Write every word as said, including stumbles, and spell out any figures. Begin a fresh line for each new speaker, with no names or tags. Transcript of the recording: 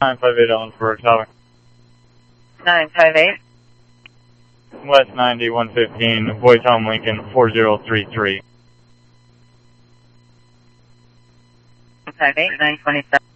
nine five eight Ellensburg Tower.
nine five eight.
West ninety, one fifteen, Boys Home Lincoln, four zero three three.
nine five eight, nine twenty-seven.